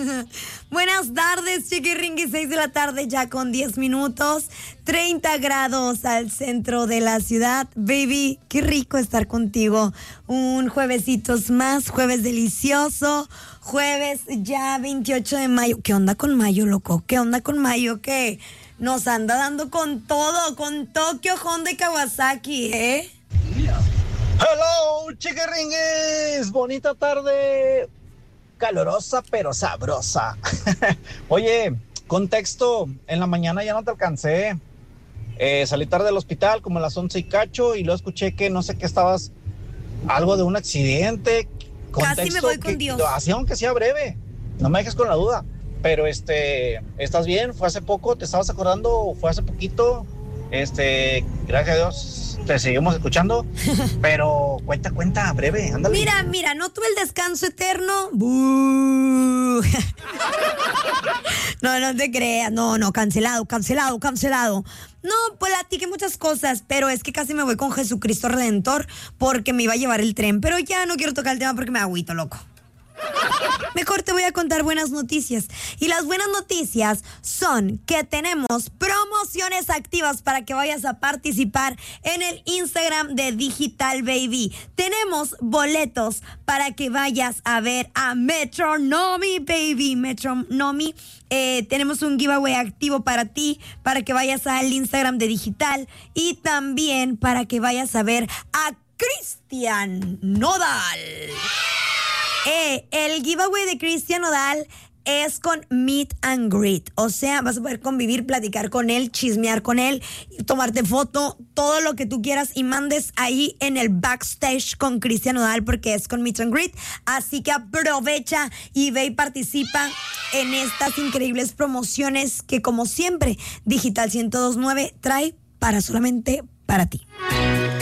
Buenas tardes, Chiquiringui, 6 de la tarde ya con 10 minutos, 30 grados al centro de la ciudad. Baby, qué rico estar contigo. Un juevesitos más, jueves delicioso, jueves ya 28 de mayo. ¿Qué onda con mayo, loco? ¿Qué onda con mayo? ¿Qué? Nos anda dando con todo, con Tokio, Honda y Kawasaki, ¿eh? Hello, chiquiringuis, bonita tarde, calorosa pero sabrosa. Oye, contexto, en la mañana ya no te alcancé. Salí tarde del hospital como a las 11 y cacho y luego escuché que no sé qué estabas, algo de un accidente. Contexto, casi me voy con Dios. Así aunque sea breve, no me dejes con la duda. Pero ¿estás bien? ¿Fue hace poco? ¿Te estabas acordando? ¿Fue hace poquito? Gracias a Dios, te seguimos escuchando. Pero cuenta, breve, ándale. Mira, no tuve el descanso eterno. ¡Bú! No te creas, no, cancelado. No, platiqué muchas cosas, pero es que casi me voy con Jesucristo Redentor porque me iba a llevar el tren, pero ya no quiero tocar el tema porque me agüito, loco. Mejor te voy a contar buenas noticias. Y las buenas noticias son que tenemos promociones activas para que vayas a participar en el Instagram de Digital Baby. Tenemos boletos para que vayas a ver a Metronomy, baby. Metronomy. Tenemos un giveaway activo para ti, para que vayas al Instagram de Digital y también para que vayas a ver a Cristian Nodal. El giveaway de Cristian Nodal es con Meet and Greet. O sea, vas a poder convivir, platicar con él, chismear con él, tomarte foto, todo lo que tú quieras y mandes ahí en el backstage con Cristian Nodal porque es con Meet and Greet. Así que aprovecha y ve y participa en estas increíbles promociones que, como siempre, Digital 102.9 trae solamente para ti.